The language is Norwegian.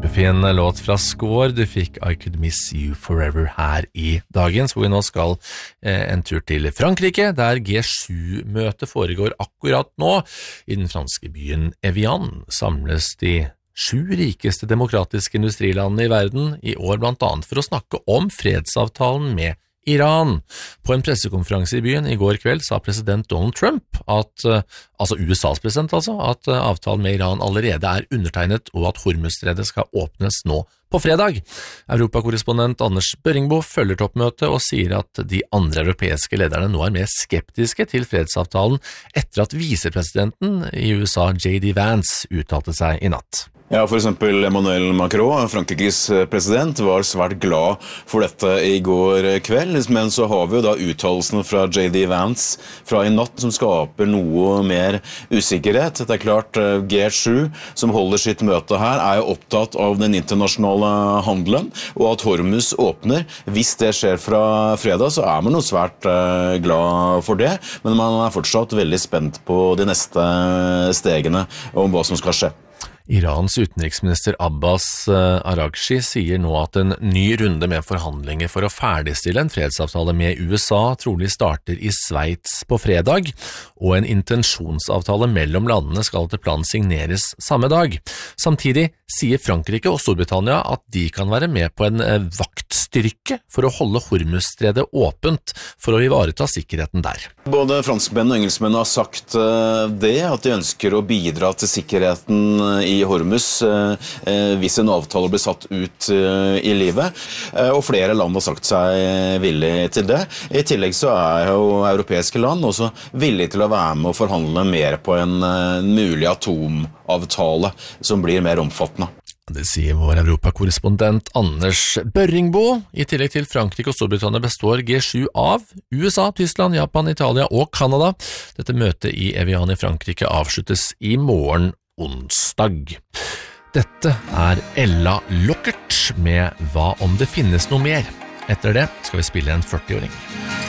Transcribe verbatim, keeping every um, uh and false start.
Kjempefin låt fra Skår. Du fikk I Could Miss You Forever her i dagens, hvor vi nå skal eh, en tur til Frankrike, der G sju-møtet foregår akkurat nå. I den franske byen Evian samles de sju rikeste demokratiske industrilandene i verden i år blant annet for å snakke om fredsavtalen med Iran. På en pressekonferanse i byen i går kveld sa president Donald Trump at, altså U S A's president altså, at avtalen med Iran allerede er undertegnet og at Hormuzstredet skal åpnes nå på fredag. Europakorrespondent Anders Børringbo følger toppmøtet og sier at de andre europeiske lederne nå er mer skeptiske til fredsavtalen etter at visepresidenten i U S A J D Vance uttalte seg i natt. Ja, for eksempel Emmanuel Macron, Frankrikes president, var svært glad for dette i går kveld, men så har vi jo da uttalelsen fra J D Vance fra i natt som skaper noe mer usikkerhet. Det er klart G sju, som holder sitt møte her, er jo opptatt av den internasjonale handelen, og at Hormuz åpner. Hvis det skjer fra fredag, så er man jo svært glad for det, men man er fortsatt veldig spent på de neste stegene om hva som skal skje. Irans utenriksminister Abbas Araghchi sier nå at en ny runde med forhandlinger for å ferdigstille en fredsavtale med U S A trolig starter i Sveits på fredag, og en intensjonsavtale mellom landene skal til planen signeres samme dag. Samtidig sier Frankrike og Storbritannia at de kan være med på en vaktstyrke for å holde Hormuzstredet åpent for å ivareta sikkerheten der. Både franskmenn og engelskmenn har sagt det, at de ønsker å bidra til sikkerheten i Hormuz hvis en avtale blir satt ut i livet, og flere land har sagt seg villige til det. I tillegg så er jo europeiske land også villige til å være med og forhandle mer på en mulig atomavtale som blir mer omfattende. Det sier vår europakorrespondent Anders Børringbo. I tillegg til Frankrike og Storbritannia består G sju av U S A, Tyskland, Japan, Italia og Kanada. Dette møtet i Evian i Frankrike avsluttes i morgen onsdag. Dette er Ella Lockert med Hva om det finnes noe mer? Etter det skal vi spille en førti-åring.